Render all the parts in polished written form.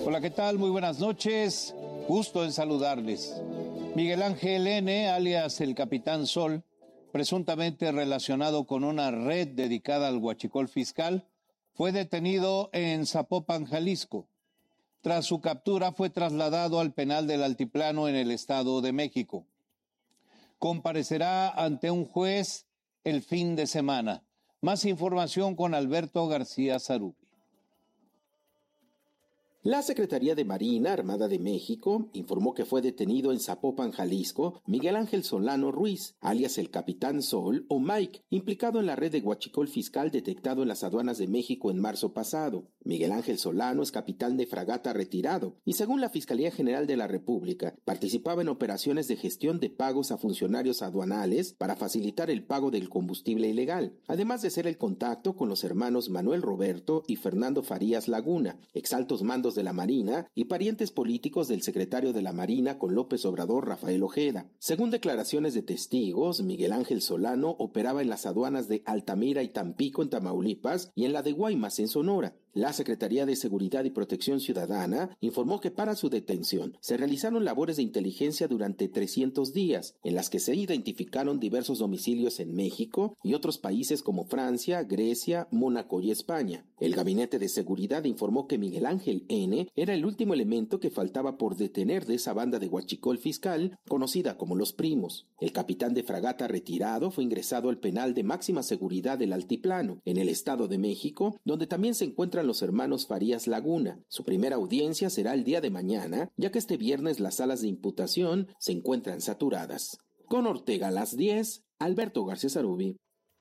Hola, ¿qué tal? Muy buenas noches. Gusto en saludarles. Miguel Ángel N., alias el Capitán Sol, presuntamente relacionado con una red dedicada al huachicol fiscal, fue detenido en Zapopan, Jalisco. Tras su captura fue trasladado al penal del Altiplano en el Estado de México. Comparecerá ante un juez el fin de semana. Más información con Alberto García Zarubi. La Secretaría de Marina Armada de México informó que fue detenido en Zapopan, Jalisco, Miguel Ángel Solano Ruiz, alias el Capitán Sol o Mike, implicado en la red de huachicol fiscal detectado en las aduanas de México en marzo pasado. Miguel Ángel Solano es capitán de fragata retirado y, según la Fiscalía General de la República, participaba en operaciones de gestión de pagos a funcionarios aduanales para facilitar el pago del combustible ilegal, además de ser el contacto con los hermanos Manuel Roberto y Fernando Farías Laguna, exaltos mandos de la Marina y parientes políticos del secretario de la Marina con López Obrador, Rafael Ojeda. Según declaraciones de testigos, Miguel Ángel Solano operaba en las aduanas de Altamira y Tampico en Tamaulipas y en la de Guaymas en Sonora. La Secretaría de Seguridad y Protección Ciudadana informó que para su detención se realizaron labores de inteligencia durante 300 días, en las que se identificaron diversos domicilios en México y otros países como Francia, Grecia, Mónaco y España. El Gabinete de Seguridad informó que Miguel Ángel N. era el último elemento que faltaba por detener de esa banda de huachicol fiscal, conocida como Los Primos. El capitán de fragata retirado fue ingresado al penal de máxima seguridad del Altiplano, en el Estado de México, donde también se encuentran los hermanos Farías Laguna. Su primera audiencia será el día de mañana, ya que este viernes las salas de imputación se encuentran saturadas. Con Ortega a las 10, Alberto García Zarubi.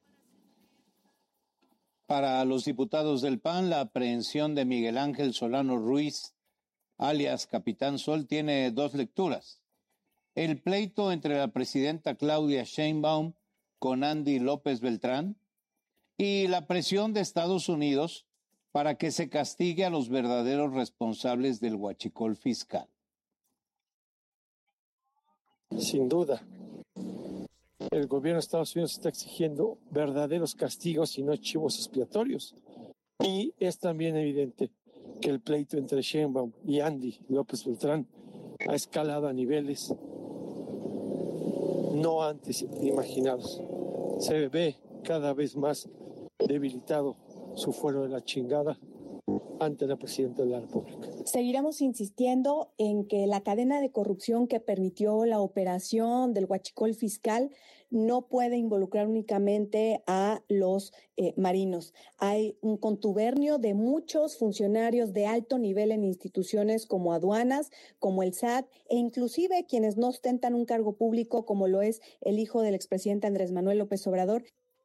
Para los diputados del PAN, la aprehensión de Miguel Ángel Solano Ruiz, alias Capitán Sol, tiene dos lecturas. El pleito entre la presidenta Claudia Sheinbaum con Andy López Beltrán y la presión de Estados Unidos para que se castigue a los verdaderos responsables del huachicol fiscal. Sin duda, el gobierno de Estados Unidos está exigiendo verdaderos castigos y no chivos expiatorios. Y es también evidente que el pleito entre Sheinbaum y Andy López Beltrán ha escalado a niveles no antes imaginados. Se ve cada vez más debilitado su fuero de la chingada ante la presidenta de la República. Seguiremos insistiendo en que la cadena de corrupción que permitió la operación del huachicol fiscal no puede involucrar únicamente a los marinos. Hay un contubernio de muchos funcionarios de alto nivel en instituciones como aduanas, como el SAT, e inclusive quienes no ostentan un cargo público, como lo es el hijo del expresidente Andrés Manuel López Obrador.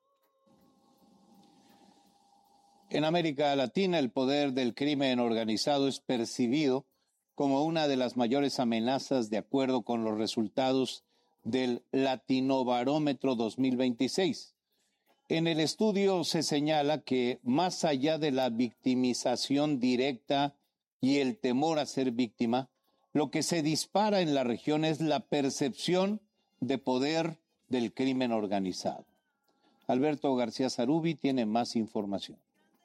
En América Latina, el poder del crimen organizado es percibido como una de las mayores amenazas de acuerdo con los resultados del Latinobarómetro 2026. En el estudio se señala que más allá de la victimización directa y el temor a ser víctima, lo que se dispara en la región es la percepción de poder del crimen organizado. Alberto García Zarubi tiene más información.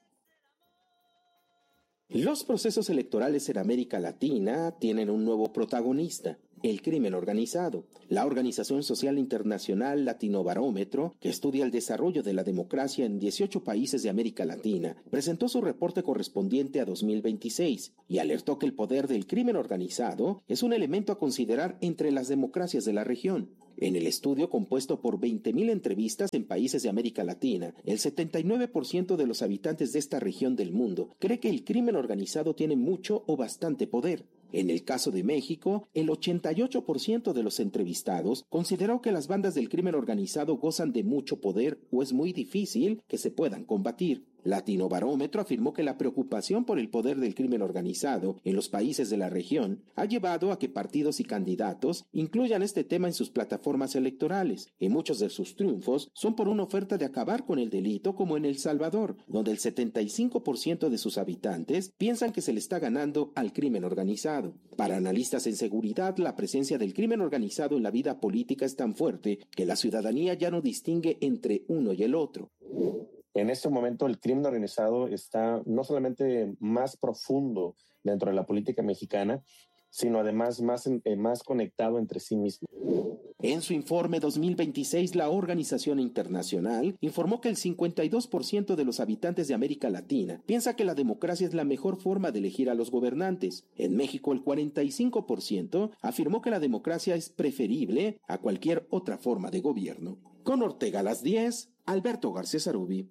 Los procesos electorales en América Latina tienen un nuevo protagonista, el crimen organizado. La Organización Social Internacional Latinobarómetro, que estudia el desarrollo de la democracia en 18 países de América Latina, presentó su reporte correspondiente a 2026 y alertó que el poder del crimen organizado es un elemento a considerar entre las democracias de la región. En el estudio, compuesto por 20,000 entrevistas en países de América Latina, el 79% de los habitantes de esta región del mundo cree que el crimen organizado tiene mucho o bastante poder. En el caso de México, el 88% de los entrevistados consideró que las bandas del crimen organizado gozan de mucho poder o es muy difícil que se puedan combatir. Latinobarómetro afirmó que la preocupación por el poder del crimen organizado en los países de la región ha llevado a que partidos y candidatos incluyan este tema en sus plataformas electorales, y muchos de sus triunfos son por una oferta de acabar con el delito, como en El Salvador, donde el 75% de sus habitantes piensan que se le está ganando al crimen organizado. Para analistas en seguridad, la presencia del crimen organizado en la vida política es tan fuerte que la ciudadanía ya no distingue entre uno y el otro. en este momento el crimen organizado está no solamente más profundo dentro de la política mexicana, sino además más conectado entre sí mismo. En su informe 2026, la organización internacional informó que el 52% de los habitantes de América Latina piensa que la democracia es la mejor forma de elegir a los gobernantes. En México, el 45% afirmó que la democracia es preferible a cualquier otra forma de gobierno. Con Ortega a las 10, Alberto Garcés Arubi.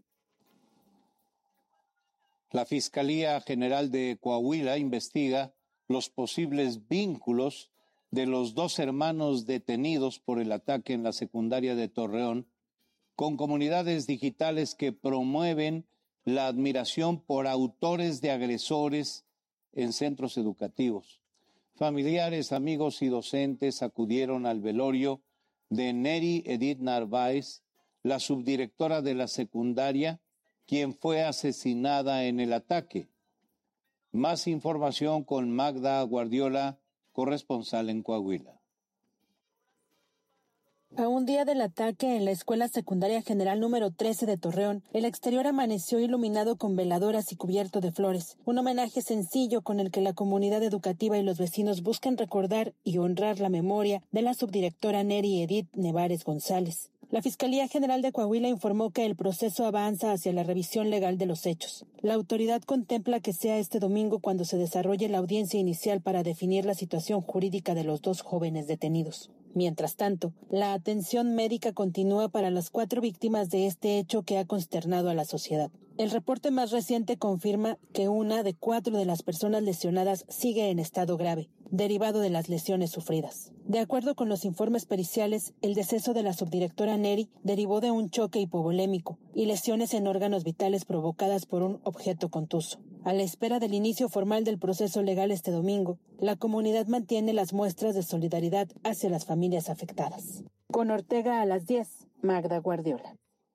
La Fiscalía General de Coahuila investiga los posibles vínculos de los dos hermanos detenidos por el ataque en la secundaria de Torreón con comunidades digitales que promueven la admiración por autores de agresores en centros educativos. Familiares, amigos y docentes acudieron al velorio de Neri Edith Narváez, la subdirectora de la secundaria, quien fue asesinada en el ataque. Más información con Magda Guardiola, corresponsal en Coahuila. A un día del ataque en la Escuela Secundaria General número 13 de Torreón, el exterior amaneció iluminado con veladoras y cubierto de flores, un homenaje sencillo con el que la comunidad educativa y los vecinos buscan recordar y honrar la memoria de la subdirectora Neri Edith Nevares González. La Fiscalía General de Coahuila informó que el proceso avanza hacia la revisión legal de los hechos. La autoridad contempla que sea este domingo cuando se desarrolle la audiencia inicial para definir la situación jurídica de los dos jóvenes detenidos. Mientras tanto, la atención médica continúa para las 4 víctimas de este hecho que ha consternado a la sociedad. El reporte más reciente confirma que una de 4 de las personas lesionadas sigue en estado grave, derivado de las lesiones sufridas. De acuerdo con los informes periciales, el deceso de la subdirectora Neri derivó de un choque hipovolémico y lesiones en órganos vitales provocadas por un objeto contuso. A la espera del inicio formal del proceso legal este domingo, la comunidad mantiene las muestras de solidaridad hacia las familias afectadas. Con Ortega a las 10, Magda Guardiola.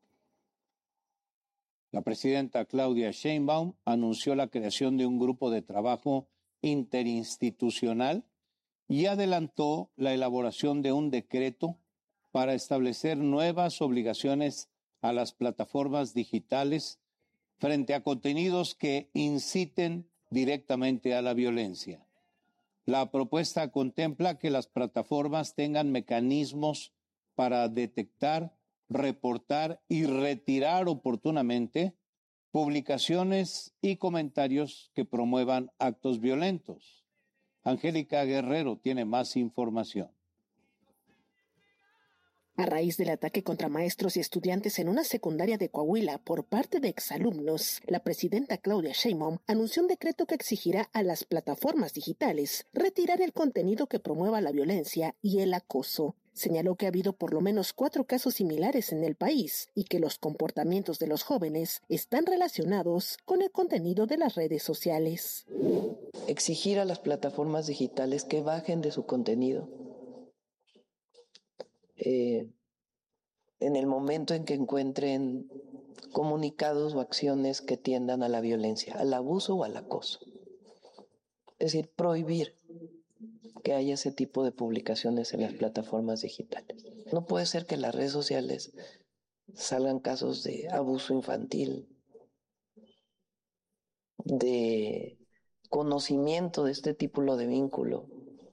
La presidenta Claudia Sheinbaum anunció la creación de un grupo de trabajo interinstitucional y adelantó la elaboración de un decreto para establecer nuevas obligaciones a las plataformas digitales frente a contenidos que inciten directamente a la violencia. La propuesta contempla que las plataformas tengan mecanismos para detectar, reportar y retirar oportunamente publicaciones y comentarios que promuevan actos violentos. Angélica Guerrero tiene más información. A raíz del ataque contra maestros y estudiantes en una secundaria de Coahuila por parte de exalumnos, la presidenta Claudia Sheinbaum anunció un decreto que exigirá a las plataformas digitales retirar el contenido que promueva la violencia y el acoso. Señaló que ha habido por lo menos 4 casos similares en el país y que los comportamientos de los jóvenes están relacionados con el contenido de las redes sociales. Exigir a las plataformas digitales que bajen de su contenido en el momento en que encuentren comunicados o acciones que tiendan a la violencia, al abuso o al acoso. Es decir, prohibir que haya ese tipo de publicaciones en las plataformas digitales. No puede ser que en las redes sociales salgan casos de abuso infantil, de conocimiento de este tipo de vínculo,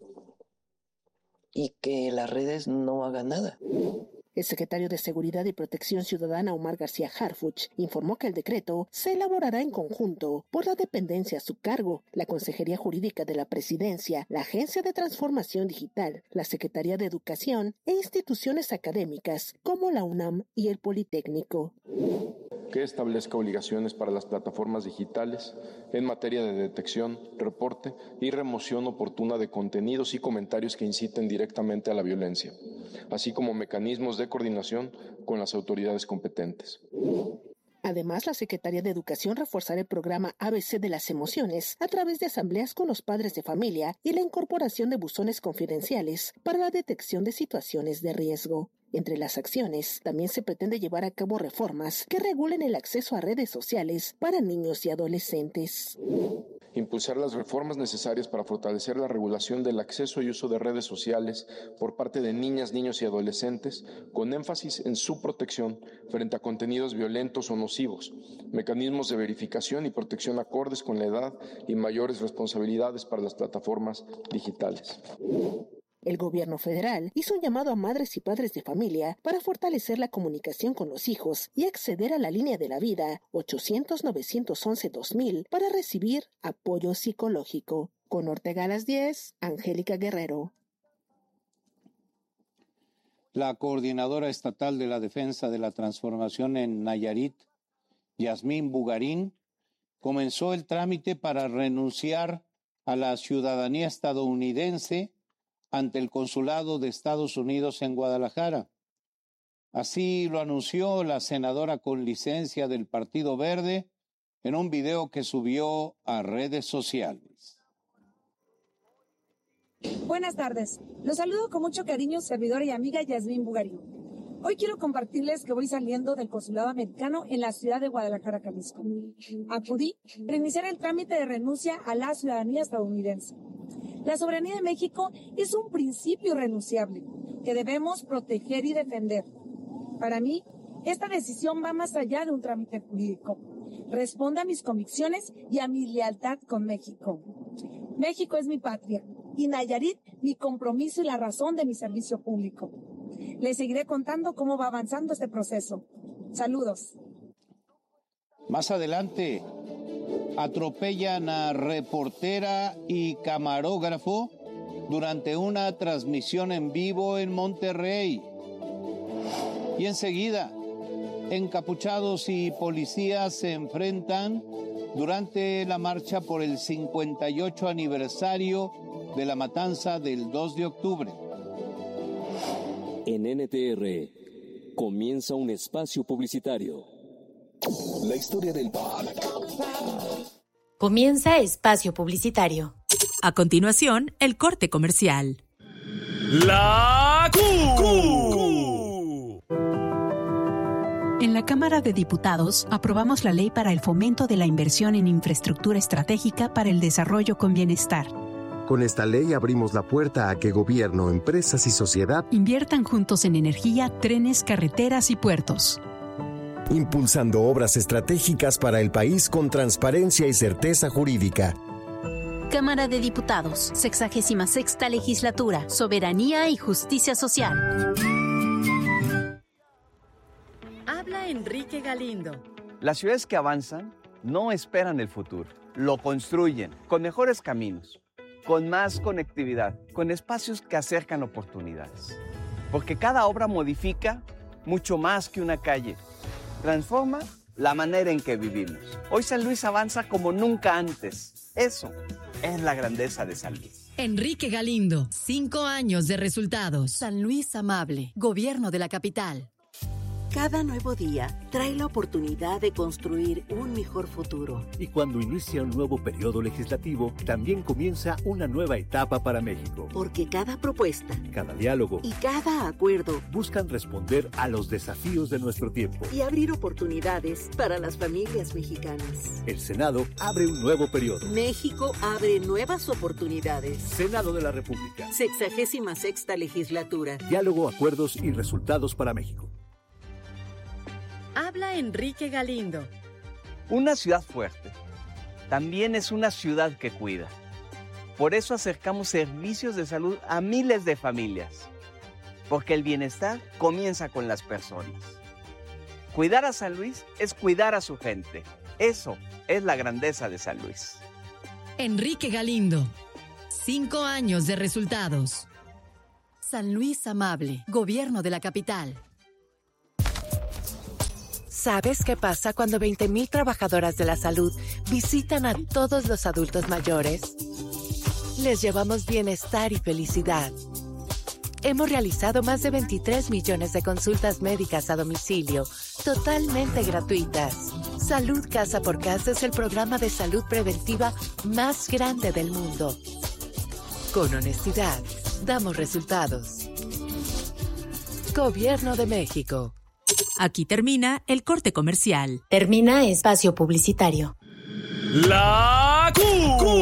y que las redes no hagan nada. El secretario de Seguridad y Protección Ciudadana, Omar García Harfuch, informó que el decreto se elaborará en conjunto por la dependencia a su cargo, la Consejería Jurídica de la Presidencia, la Agencia de Transformación Digital, la Secretaría de Educación e instituciones académicas como la UNAM y el Politécnico. Que establezca obligaciones para las plataformas digitales en materia de detección, reporte y remoción oportuna de contenidos y comentarios que inciten directamente a la violencia, así como mecanismos de coordinación con las autoridades competentes. Además, la Secretaría de Educación reforzará el programa ABC de las emociones a través de asambleas con los padres de familia y la incorporación de buzones confidenciales para la detección de situaciones de riesgo. Entre las acciones, también se pretende llevar a cabo reformas que regulen el acceso a redes sociales para niños y adolescentes. impulsar las reformas necesarias para fortalecer la regulación del acceso y uso de redes sociales por parte de niñas, niños y adolescentes, con énfasis en su protección frente a contenidos violentos o nocivos, mecanismos de verificación y protección acordes con la edad y mayores responsabilidades para las plataformas digitales. El gobierno federal hizo un llamado a madres y padres de familia para fortalecer la comunicación con los hijos y acceder a la línea de la vida 800-911-2000 para recibir apoyo psicológico. Con Ortega a las 10, Angélica Guerrero. La coordinadora estatal de la Defensa de la Transformación en Nayarit, Yasmín Bugarín, comenzó el trámite para renunciar a la ciudadanía estadounidense ante el Consulado de Estados Unidos en Guadalajara. Así lo anunció la senadora con licencia del Partido Verde en un video que subió a redes sociales. Buenas tardes. Los saludo con mucho cariño, servidora y amiga Yasmín Bugarín. Hoy quiero compartirles que voy saliendo del Consulado Americano en la ciudad de Guadalajara, Jalisco. Acudí para iniciar el trámite de renuncia a la ciudadanía estadounidense. La soberanía de México es un principio irrenunciable que debemos proteger y defender. Para mí, esta decisión va más allá de un trámite jurídico. Responde a mis convicciones y a mi lealtad con México. México es mi patria y Nayarit mi compromiso y la razón de mi servicio público. Les seguiré contando cómo va avanzando este proceso. Saludos. Más adelante, atropellan a reportera y camarógrafo durante una transmisión en vivo en Monterrey. Y enseguida, encapuchados y policías se enfrentan durante la marcha por el 58 aniversario de la matanza del 2 de octubre. En NTR comienza un espacio publicitario. La historia del pop. Comienza espacio publicitario. A continuación, el corte comercial. La Q. En la Cámara de Diputados aprobamos la ley para el fomento de la inversión en infraestructura estratégica para el desarrollo con bienestar. Con esta ley abrimos la puerta a que gobierno, empresas y sociedad inviertan juntos en energía, trenes, carreteras y puertos. Impulsando obras estratégicas para el país con transparencia y certeza jurídica. Cámara de Diputados, 66ª Legislatura, Soberanía y Justicia Social. Habla Enrique Galindo. Las ciudades que avanzan no esperan el futuro, lo construyen con mejores caminos, con más conectividad, con espacios que acercan oportunidades. Porque cada obra modifica mucho más que una calle. Transforma la manera en que vivimos. Hoy San Luis avanza como nunca antes. Eso es la grandeza de San Luis. Enrique Galindo, 5 años de resultados. San Luis Amable, Gobierno de la Capital. Cada nuevo día trae la oportunidad de construir un mejor futuro. Y cuando inicia un nuevo periodo legislativo, también comienza una nueva etapa para México. Porque cada propuesta, cada diálogo y cada acuerdo buscan responder a los desafíos de nuestro tiempo y abrir oportunidades para las familias mexicanas. El Senado abre un nuevo periodo. México abre nuevas oportunidades. Senado de la República. 66ª Legislatura. Diálogo, acuerdos y resultados para México. Habla Enrique Galindo. Una ciudad fuerte también es una ciudad que cuida. Por eso acercamos servicios de salud a miles de familias. Porque el bienestar comienza con las personas. Cuidar a San Luis es cuidar a su gente. Eso es la grandeza de San Luis. Enrique Galindo, 5 años de resultados. San Luis Amable, Gobierno de la Capital. ¿Sabes qué pasa cuando 20,000 trabajadoras de la salud visitan a todos los adultos mayores? Les llevamos bienestar y felicidad. Hemos realizado más de 23 millones de consultas médicas a domicilio, totalmente gratuitas. Salud Casa por Casa es el programa de salud preventiva más grande del mundo. Con honestidad, damos resultados. Gobierno de México. Aquí termina el corte comercial. Termina espacio publicitario. La Q.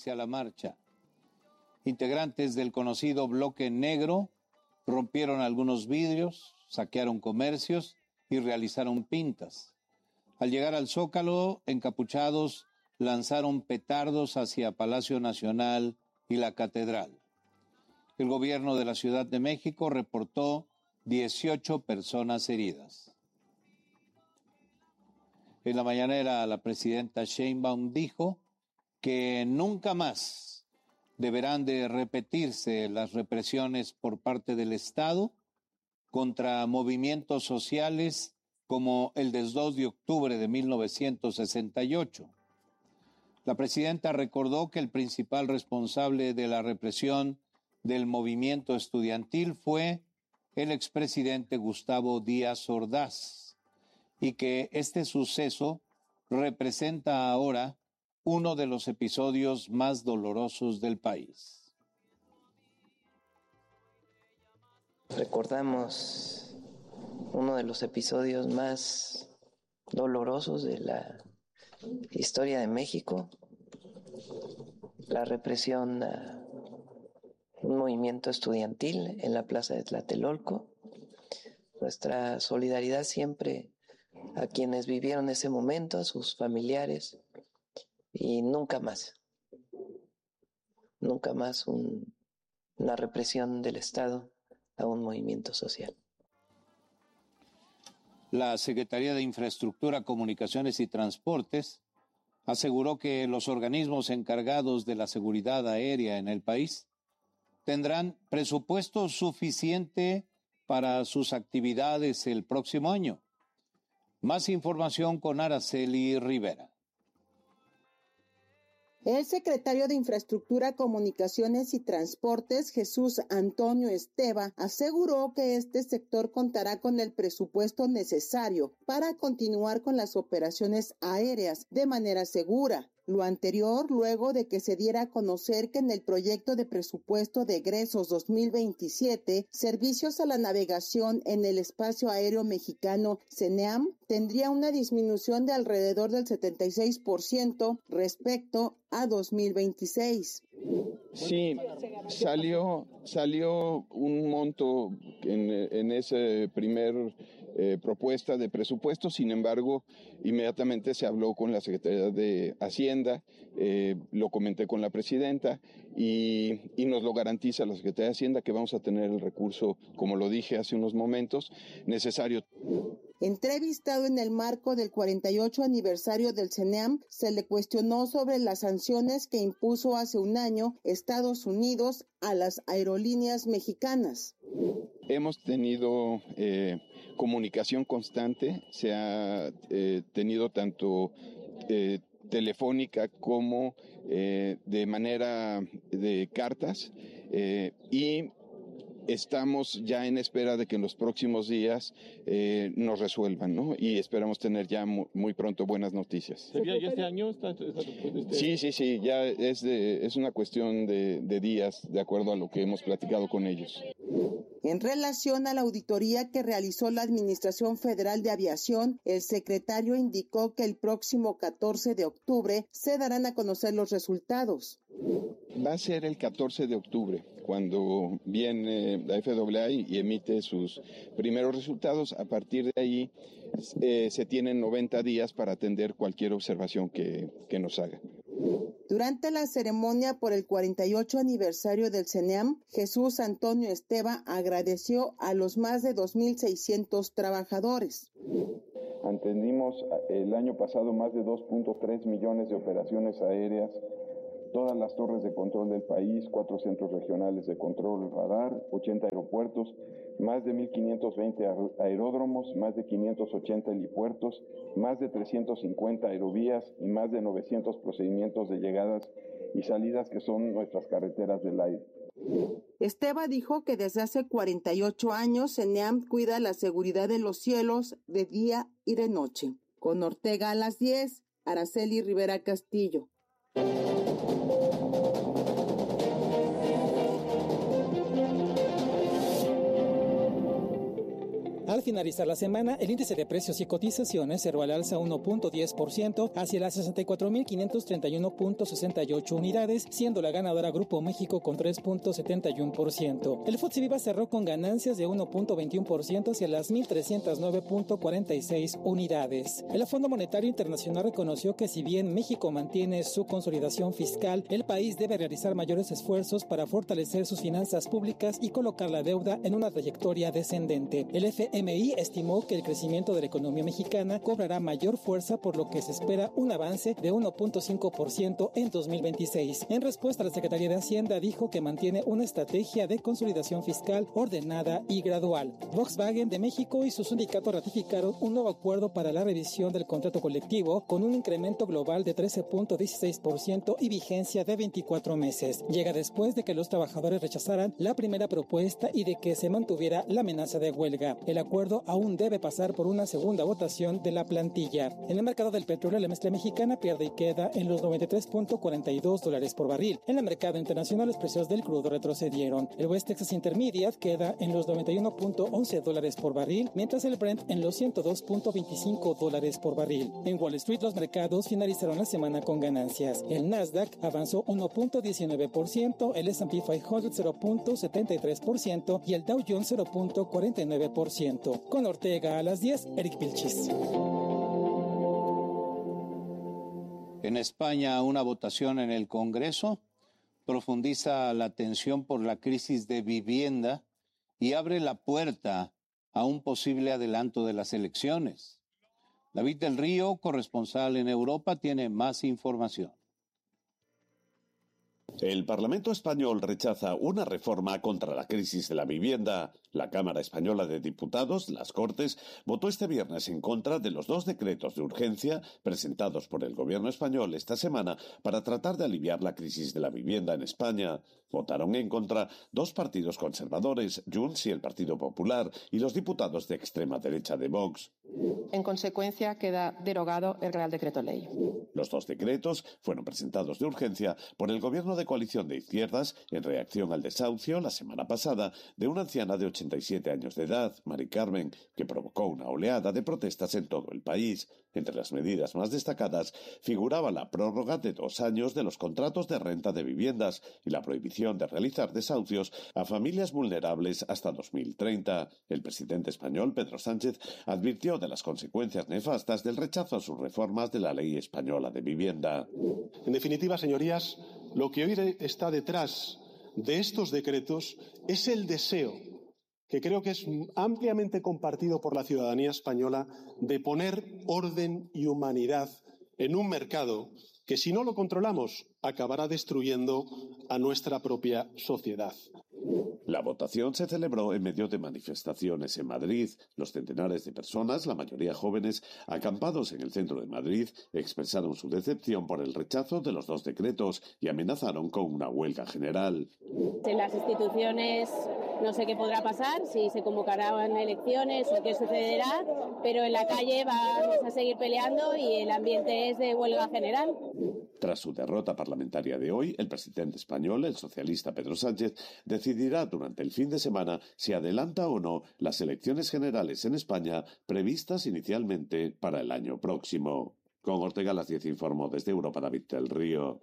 unirse a la marcha. Integrantes del conocido Bloque Negro rompieron algunos vidrios, saquearon comercios y realizaron pintas. Al llegar al Zócalo, encapuchados lanzaron petardos hacia Palacio Nacional y la Catedral. El gobierno de la Ciudad de México reportó 18 personas heridas. En la mañanera, la presidenta Sheinbaum dijo que nunca más deberán de repetirse las represiones por parte del Estado contra movimientos sociales como el del 2 de octubre de 1968. La presidenta recordó que el principal responsable de la represión del movimiento estudiantil fue el expresidente Gustavo Díaz Ordaz y que este suceso representa ahora uno de los episodios más dolorosos del país. Recordamos uno de los episodios más dolorosos de la historia de México, la represión a un movimiento estudiantil en la plaza de Tlatelolco. Nuestra solidaridad siempre a quienes vivieron ese momento, a sus familiares, y nunca más una represión del Estado a un movimiento social. La Secretaría de Infraestructura, Comunicaciones y Transportes aseguró que los organismos encargados de la seguridad aérea en el país tendrán presupuesto suficiente para sus actividades el próximo año. Más información con Araceli Rivera. El secretario de Infraestructura, Comunicaciones y Transportes, Jesús Antonio Esteva, aseguró que este sector contará con el presupuesto necesario para continuar con las operaciones aéreas de manera segura. Lo anterior, luego de que se diera a conocer que en el proyecto de presupuesto de egresos 2027, servicios a la navegación en el espacio aéreo mexicano, CENEAM, tendría una disminución de alrededor del 76% respecto a 2026. Sí, salió un monto en ese primer propuesta de presupuesto. Sin embargo, inmediatamente se habló con la Secretaría de Hacienda, lo comenté con la presidenta y nos lo garantiza la Secretaría de Hacienda que vamos a tener el recurso, como lo dije hace unos momentos, necesario. Entrevistado en el marco del 48 aniversario del CENEAM, se le cuestionó sobre las sanciones que impuso hace un año Estados Unidos a las aerolíneas mexicanas. Hemos tenido comunicación constante, se ha tenido tanto telefónica como de manera de cartas y estamos ya en espera de que en los próximos días nos resuelvan, ¿no? Y esperamos tener ya muy pronto buenas noticias. ¿Sería ya este año? Sí, ya es una cuestión de días, de acuerdo a lo que hemos platicado con ellos. En relación a la auditoría que realizó la Administración Federal de Aviación, el secretario indicó que el próximo 14 de octubre se darán a conocer los resultados. Va a ser el 14 de octubre, cuando viene la FAA y emite sus primeros resultados. A partir de ahí se tienen 90 días para atender cualquier observación que nos haga. Durante la ceremonia por el 48 aniversario del CENEAM, Jesús Antonio Esteva agradeció a los más de 2,600 trabajadores. Atendimos el año pasado más de 2.3 millones de operaciones aéreas, todas las torres de control del país, 4 centros regionales de control radar, 80 aeropuertos, más de 1.520 aeródromos, más de 580 helipuertos, más de 350 aerovías y más de 900 procedimientos de llegadas y salidas que son nuestras carreteras del aire. Esteva dijo que desde hace 48 años CENEAM cuida la seguridad de los cielos de día y de noche. Con Ortega a las 10, Araceli Rivera Castillo. Al finalizar la semana, el índice de precios y cotizaciones cerró al alza 1.10% hacia las 64.531.68 unidades, siendo la ganadora Grupo México con 3.71%. El FTSE Viva cerró con ganancias de 1.21% hacia las 1.309.46 unidades. El Fondo Monetario Internacional reconoció que si bien México mantiene su consolidación fiscal, el país debe realizar mayores esfuerzos para fortalecer sus finanzas públicas y colocar la deuda en una trayectoria descendente. El FMI estimó que el crecimiento de la economía mexicana cobrará mayor fuerza, por lo que se espera un avance de 1.5% en 2026. En respuesta, la Secretaría de Hacienda dijo que mantiene una estrategia de consolidación fiscal ordenada y gradual. Volkswagen de México y sus sindicatos ratificaron un nuevo acuerdo para la revisión del contrato colectivo con un incremento global de 13.16% y vigencia de 24 meses. Llega después de que los trabajadores rechazaran la primera propuesta y de que se mantuviera la amenaza de huelga. El acuerdo aún debe pasar por una segunda votación de la plantilla. En el mercado del petróleo, la mezcla mexicana pierde y queda en los $93.42 por barril. En el mercado internacional, los precios del crudo retrocedieron. El West Texas Intermediate queda en los $91.11 por barril, mientras el Brent en los $102.25 por barril. En Wall Street, los mercados finalizaron la semana con ganancias. El Nasdaq avanzó 1.19%, el S&P 500 0.73% y el Dow Jones 0.49%. Con Ortega a las 10, Eric Vilchis. En España, una votación en el Congreso profundiza la tensión por la crisis de vivienda y abre la puerta a un posible adelanto de las elecciones. David del Río, corresponsal en Europa, tiene más información. El Parlamento español rechaza una reforma contra la crisis de la vivienda. La Cámara Española de Diputados, las Cortes, votó este viernes en contra de los 2 decretos de urgencia presentados por el gobierno español esta semana para tratar de aliviar la crisis de la vivienda en España. Votaron en contra 2 partidos conservadores, Junts y el Partido Popular, y los diputados de extrema derecha de Vox. En consecuencia, queda derogado el Real Decreto Ley. Los 2 decretos fueron presentados de urgencia por el gobierno de coalición de izquierdas en reacción al desahucio la semana pasada de una anciana de 87 años de edad, Mari Carmen, que provocó una oleada de protestas en todo el país. Entre las medidas más destacadas figuraba la prórroga de 2 años de los contratos de renta de viviendas y la prohibición de realizar desahucios a familias vulnerables hasta 2030. El presidente español, Pedro Sánchez, advirtió de las consecuencias nefastas del rechazo a sus reformas de la Ley Española de Vivienda. En definitiva, señorías, lo que hoy está detrás de estos decretos es el deseo, que creo que es ampliamente compartido por la ciudadanía española, de poner orden y humanidad en un mercado que, si no lo controlamos, acabará destruyendo a nuestra propia sociedad. La votación se celebró en medio de manifestaciones en Madrid. Los centenares de personas, la mayoría jóvenes, acampados en el centro de Madrid, expresaron su decepción por el rechazo de los 2 decretos y amenazaron con una huelga general. En las instituciones no sé qué podrá pasar, si se convocarán elecciones o qué sucederá, pero en la calle vamos a seguir peleando y el ambiente es de huelga general. Tras su derrota parlamentaria de hoy, el presidente español, el socialista Pedro Sánchez, decidirá durante el fin de semana si adelanta o no las elecciones generales en España previstas inicialmente para el año próximo. Con Ortega a las 10 informó desde Europa David del Río.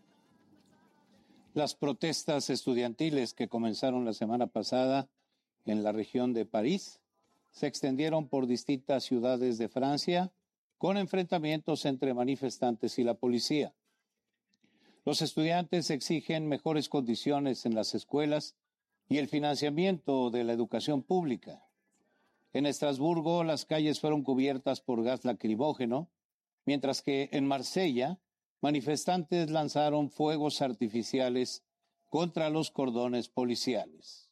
Las protestas estudiantiles que comenzaron la semana pasada en la región de París se extendieron por distintas ciudades de Francia con enfrentamientos entre manifestantes y la policía. Los estudiantes exigen mejores condiciones en las escuelas y el financiamiento de la educación pública. En Estrasburgo, las calles fueron cubiertas por gas lacrimógeno, mientras que en Marsella, manifestantes lanzaron fuegos artificiales contra los cordones policiales.